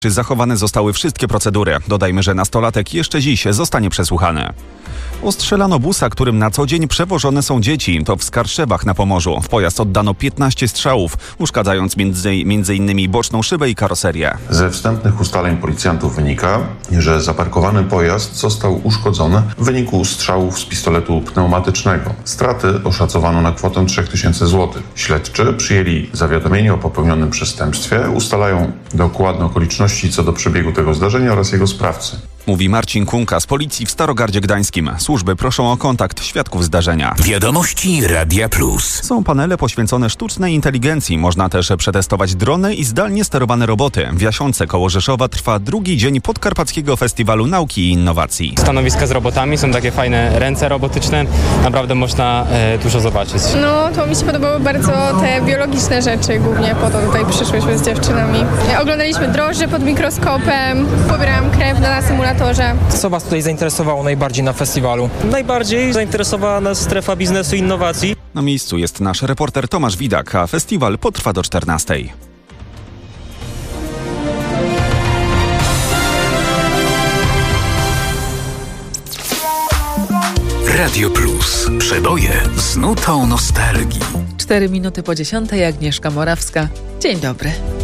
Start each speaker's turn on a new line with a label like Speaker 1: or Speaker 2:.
Speaker 1: Czy zachowane zostały wszystkie procedury? Dodajmy, że nastolatek jeszcze dziś zostanie przesłuchany. Ostrzelano busa, którym na co dzień przewożone są dzieci. To w Skarszewach na Pomorzu. W pojazd oddano 15 strzałów, uszkadzając m.in. boczną szybę i karoserię.
Speaker 2: Ze wstępnych ustaleń policjantów wynika, że zaparkowany pojazd został uszkodzony w wyniku strzałów z pistoletu pneumatycznego. Straty oszacowano na kwotę 3000 zł. Śledczy przyjęli zawiadomienie o popełnionym przestępstwie, ustalają dokładne okoliczności co do przebiegu tego zdarzenia oraz jego sprawcy.
Speaker 1: Mówi Marcin Kunka z policji w Starogardzie Gdańskim. Służby proszą o kontakt świadków zdarzenia.
Speaker 3: Wiadomości Radia Plus.
Speaker 1: Są panele poświęcone sztucznej inteligencji. Można też przetestować drony i zdalnie sterowane roboty. W Jasionce koło Rzeszowa trwa drugi dzień Podkarpackiego Festiwalu Nauki i Innowacji.
Speaker 4: Stanowiska z robotami, są takie fajne ręce robotyczne. Naprawdę można dużo zobaczyć.
Speaker 5: No, to mi się podobały bardzo te biologiczne rzeczy. Głównie po to tutaj przyszłyśmy z dziewczynami. Oglądaliśmy drożdże pod mikroskopem, pobierałam krew na symulatorze.
Speaker 6: Co Was tutaj zainteresowało najbardziej na festiwalu?
Speaker 7: Najbardziej zainteresowała nas strefa biznesu i innowacji.
Speaker 1: Na miejscu jest nasz reporter Tomasz Widak, a festiwal potrwa do 14.
Speaker 3: Radio Plus. Przeboje z nutą nostalgii.
Speaker 8: 4 minuty po 10:00. Agnieszka Morawska. Dzień dobry.